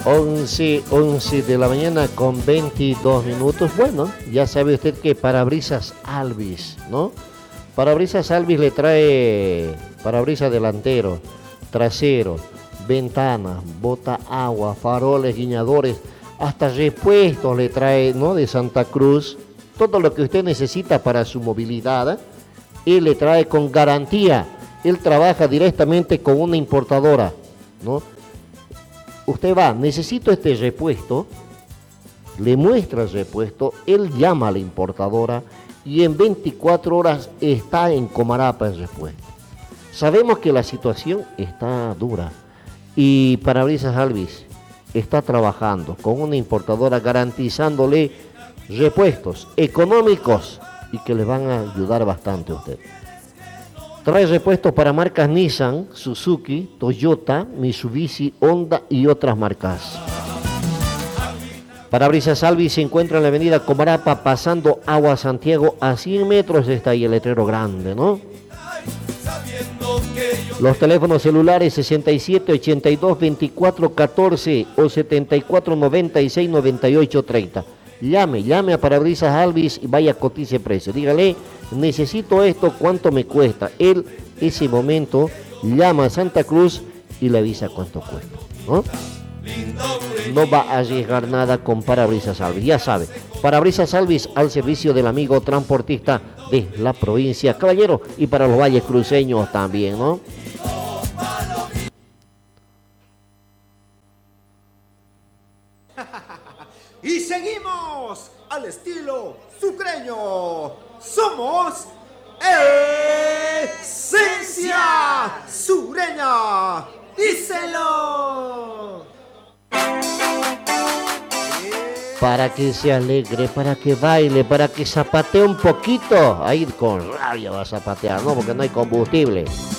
11 de la mañana con 22 minutos. Bueno, ya sabe usted que Parabrisas Alvis, ¿no? Parabrisas Alvis le trae parabrisas delantero, trasero, ventanas, bota agua, faroles, guiñadores, hasta repuestos le trae, ¿no? De Santa Cruz. Todo lo que usted necesita para su movilidad, él le trae con garantía. Él trabaja directamente con una importadora, ¿no? Usted va, necesito este repuesto, le muestra el repuesto, él llama a la importadora y en 24 horas está en Comarapa el repuesto. Sabemos que la situación está dura y Parabrisas Alvis está trabajando con una importadora garantizándole repuestos económicos y que le van a ayudar bastante a usted. Trae repuestos para marcas Nissan, Suzuki, Toyota, Mitsubishi, Honda y otras marcas. Parabrisas Alvis se encuentra en la avenida Comarapa, pasando Agua Santiago. A 100 metros está ahí el letrero grande, ¿no? Los teléfonos celulares 67 82 24 14 o 74 96 98 30. Llame a Parabrisas Alvis y vaya, cotice precio. Dígale, necesito esto, ¿cuánto me cuesta? Él, ese momento, llama a Santa Cruz y le avisa cuánto cuesta, ¿no? No va a arriesgar nada con Parabrisas Alvis. Ya sabe, Parabrisas Alvis al servicio del amigo transportista de la provincia, caballero, y para los valles cruceños también, ¿no? Y seguimos al estilo sucreño. Somos Esencia Sureña. ¡Díselo! Para que se alegre, para que baile, para que zapatee un poquito. Ahí con rabia va a zapatear, ¿no? Porque no hay combustible.